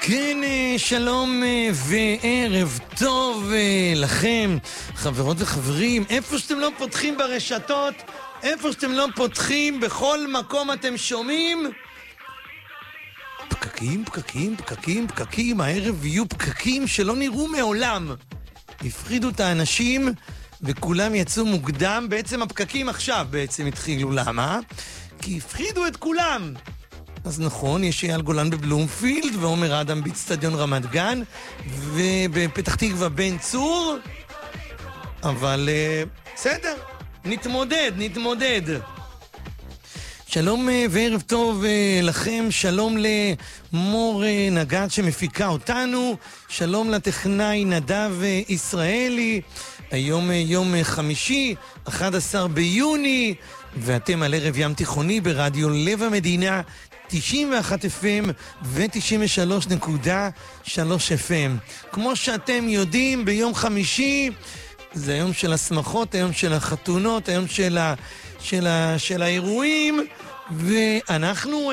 כן, שלום וערב טוב לכם, חברות וחברים. איפה שאתם לא פותחים ברשתות, איפה שאתם לא פותחים, בכל מקום אתם שומעים פקקים, פקקים, פקקים, פקקים. הערב יהיו פקקים שלא נראו מעולם. הפחידו את האנשים וכולם יצאו מוקדם. בעצם הפקקים עכשיו בעצם התחילו. למה? כי הפחידו את כולם. אז נכון, יש אייל גולן בבלומפילד, ועומר אדם באצטדיון רמת גן, ובפתח תקווה בן צור, אבל בסדר, נתמודד. שלום וערב טוב לכם, שלום למור נגד שמפיקה אותנו, שלום לטכנאי נדב ישראלי. היום יום חמישי, 11 ביוני, ואתם על ערב ים תיכוני ברדיו לב המדינה, 91 FM ו-93.3 FM. כמו שאתם יודעים, ביום חמישי זה היום של השמחות, היום של החתונות, היום של האירועים, ואנחנו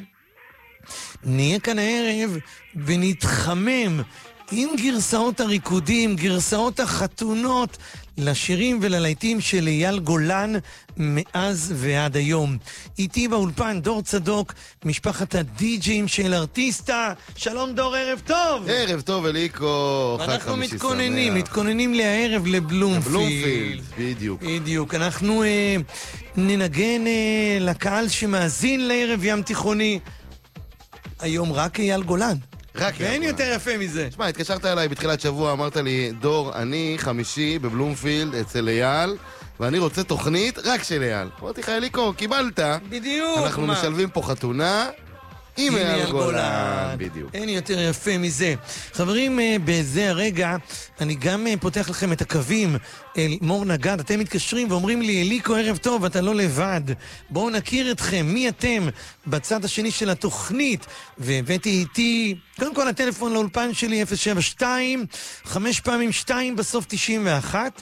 נהיה כאן הערב ונתחמם עם גרסאות הריקודים, גרסאות החתונות, לשירים וללהיטים של אייל גולן מאז ועד היום. איתי באולפן דור צדוק, משפחת הדי-ג'ים של ארטיסטה. שלום דור, ערב טוב. ערב טוב אליקו. אנחנו מתכוננים לערב לבלומפילד. בדיוק. אנחנו ננגן לקהל שמאזין לערב ים תיכוני. היום רק אייל גולן. ואין יותר יפה מזה. תשמע, התקשרת אליי בתחילת שבוע, אמרת לי, דור, אני חמישי בבלומפילד אצל אייל, ואני רוצה תוכנית רק של אייל. אמרתי לך, אליקו, קיבלת. בדיוק. אנחנו משלבים פה חתונה עם אייל גולן. בדיוק. אין יותר יפה מזה. חברים, בזה הרגע, אני גם פותח לכם את הקווים אל מור נגד. אתם מתקשרים ואומרים לי, אליקו, ערב טוב, אתה לא לבד. בואו נכיר אתכם, מי אתם בצד השני של התוכנית. והבאתי איתי, קודם כל הטלפון לאולפן שלי, 072, 5 פעמים 2 בסוף 91,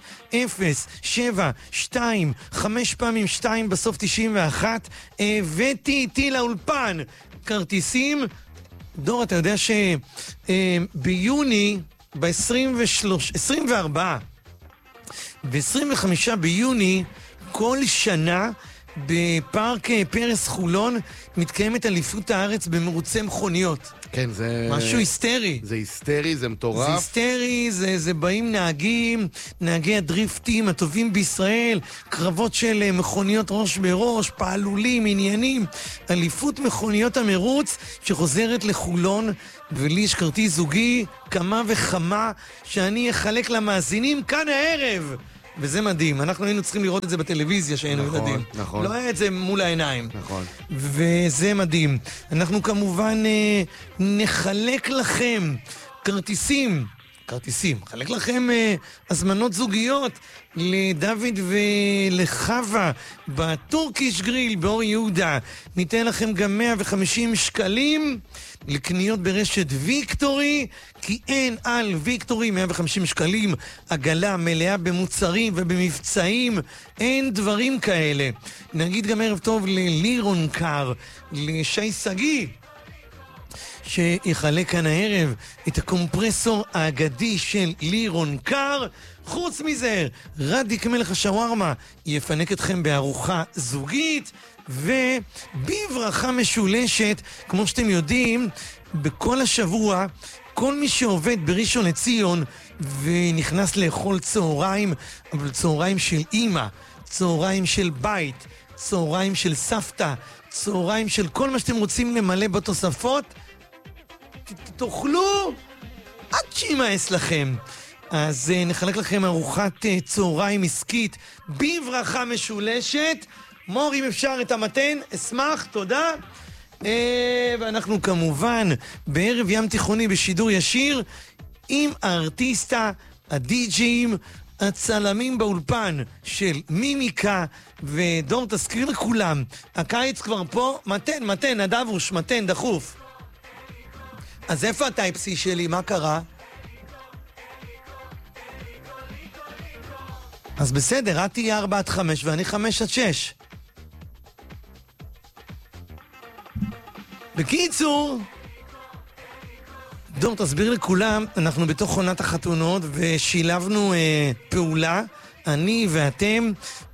072, 5 פעמים 2 בסוף 91, הבאתי איתי לאולפן כרטיסים. דור, אתה יודע שביוני, ב-24 ו-25 ביוני, כל שנה בפארק פרס חולון מתקיימת אליפות הארץ במרוצי מכוניות. כן, זה משהו היסטרי. זה היסטרי, זה מטורף. זה היסטרי, זה באים נהגי הדריפטים הטובים בישראל, קרבות של מכוניות ראש בראש, פעלולים, עניינים. אליפות מכוניות המרוץ שחוזרת לחולון, ולי יש כרטיס זוגי כמה וכמה שאני אחלק למאזינים כאן הערב. וזה מדהים, אנחנו היינו צריכים לראות את זה בטלוויזיה שהיינו ילדים. נכון. לא היה את זה מול העיניים. נכון. וזה מדהים. אנחנו כמובן נחלק לכם כרטיסים, נחלק לכם הזמנות זוגיות לדוד ולחווה בטורקיש גריל באור יהודה. ניתן לכם גם 150 שקלים לקניות ברשת ויקטורי, כי אין על ויקטורי 150 שקלים עגלה מלאה במוצרים ובמבצעים, אין דברים כאלה. נגיד גם ערב טוב ללירון קר, לשי סגי, שיחלק כאן הערב את הקומפרסור האגדי של לירון קר. חוץ מזה, רדיק מלך השווארמה יפנק אתכם בארוחה זוגית, ובברכה משולשת, כמו שאתם יודעים, בכל השבוע, כל מי שעובד בראשון לציון ונכנס לאכול צהריים, אבל צהריים של אמא, צהריים של בית, צהריים של סבתא, צהריים של כל מה שאתם רוצים למלא בתוספות, תאכלו עד שימאס לכם. אז נחלק לכם ארוחת צהריים עסקית בברכה משולשת. מור, אם אפשר את המתן, אשמח, תודה. ואנחנו כמובן בערב ים תיכוני בשידור ישיר עם הארטיסטה, הדי-ג'ים, הצלמים באולפן של מימיקה ודור. תזכיר לכולם, הקיץ כבר פה. מתן, נדבוש, מתן, דחוף. אז איפה הטייפ-סי שלי? מה קרה? אז בסדר, את תהיה 4-5 ואני 5-6. בקיצור, דור, תסביר לכולם, אנחנו בתוך עונת החתונות ושילבנו פעולה, אני ואתם,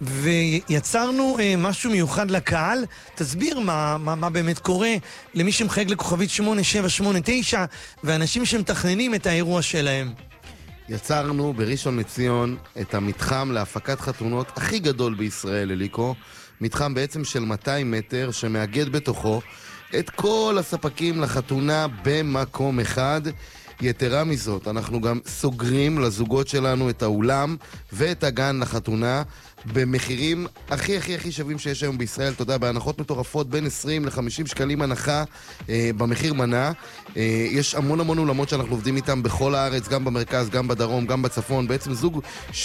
ויצרנו משהו מיוחד לקהל. תסביר מה באמת קורה למי שמחייג לכוכבית 8789 ואנשים שמתכננים את האירוע שלהם. יצרנו בראשון לציון את המתחם להפקת חתונות הכי גדול בישראל, אליקו. מתחם בעצם של 200 מטר שמאגד בתוכו את כל הספקים לחתונה במקום אחד. יתרה מזאת, אנחנו גם סוגרים לזוגות שלנו את האולם ואת הגן לחתונה במחירים הכי שווים שיש היום בישראל. תודה, בהנחות מטורפות בין 20 ל-50 שקלים הנחה במחיר מנה. יש המון אולמות שאנחנו עובדים איתם בכל הארץ, גם במרכז, גם בדרום, גם בצפון. בעצם זוג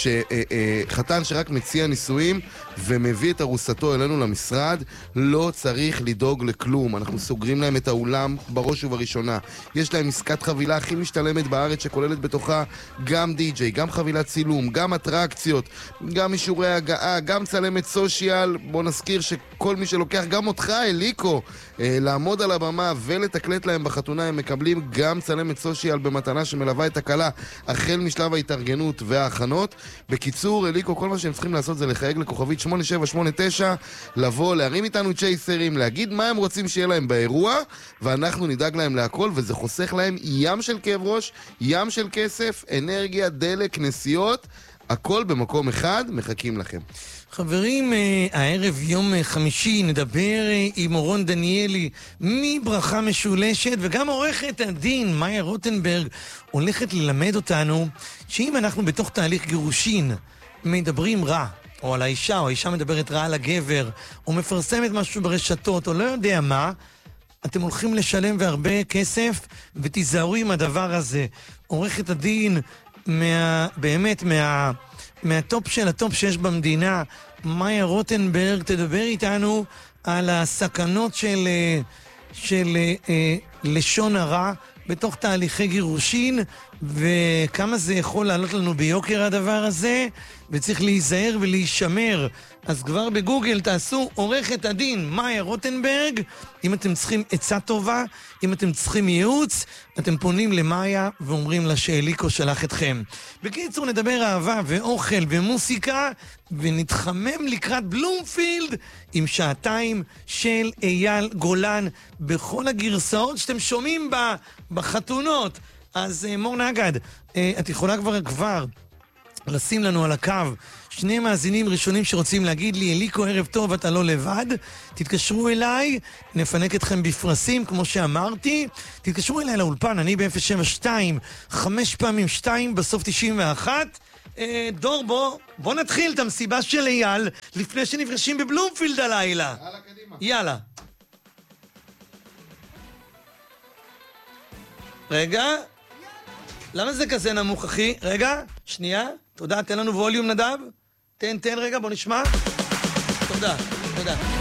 חתן שרק מציע נישואים ומביא את ארוסתו אלינו למשרד, לא צריך לדאוג לכלום. אנחנו סוגרים להם את האולם בראש ובראשונה. יש להם עסקת חבילה הכי משתלמת בארץ שכוללת בתוכה גם די-ג'יי, גם חבילת צילום, גם אטרקציות, גם אישורי הגעה, גם צלמת סושיאל. בוא נזכיר שכל מי שלוקח גם אותך, אליקו, לעמוד על הבמה ולתקלט להם בחתונה, הם מקבלים גם צלמת סושיאל במתנה שמלווה את הקלה החל משלב ההתארגנות וההכנות. בקיצור, אליקו, כל מה שהם צריכים לעשות זה לחייג לכוכבית 8789, לבוא, להרים איתנו צ'ייסרים, להגיד מה הם רוצים שיהיה להם באירוע, ואנחנו נדאג להם להכל, וזה חוסך להם ים של כאב ראש, ים של כסף, אנרגיה, דלק, נסיעות, הכל במקום אחד. מחכים לכם. חברים, הערב יום חמישי נדבר עם אורון דניאלי מברכה משולשת, וגם עורכת הדין מאיה רוטנברג הולכת ללמד אותנו שאם אנחנו בתוך תהליך גירושין מדברים רע, או על האישה, או האישה מדברת רע על הגבר, או מפרסמת משהו ברשתות, או לא יודע מה, אתם הולכים לשלם והרבה כסף, ותיזהרו עם הדבר הזה. עורכת הדין באמת מהטופ של הטופ שיש במדינה, מאיה רוטנברג, תדבר איתנו על הסכנות של לשון הרע בתוך תהליכי גירושין, וכמה זה יכול לעלות לנו ביוקר הדבר הזה, וצריך להיזהר ולהישמר. אז כבר בגוגל תעשו עורכת הדין מאיה רוטנברג. אם אתם צריכים עצה טובה, אם אתם צריכים ייעוץ, אתם פונים למאיה ואומרים לה שאליקו שלח אתכם. בקיצור, נדבר אהבה ואוכל ומוסיקה, ונתחמם לקראת בלומפילד עם שעתיים של אייל גולן בכל הגרסאות שאתם שומעים בחתונות. אז מור נגד, את יכולה כבר לשים לנו על הקו שני מאזינים ראשונים שרוצים להגיד לי, אליקו ערב טוב, אתה לא לבד, תתקשרו אליי, נפנק אתכם בפרסים כמו שאמרתי, תתקשרו אליי לאולפן, אני ב-072 5 פעמים 2 בסוף 91. דור, בוא נתחיל את המסיבה של אייל לפני שנפגשים בבלומפילד הלילה. יאללה, קדימה. יאללה. רגע, למה זה כזה נמוך, אחי? רגע, שנייה, תודה, תן לנו ווליום נדב. תן רגע, בוא נשמע. תודה.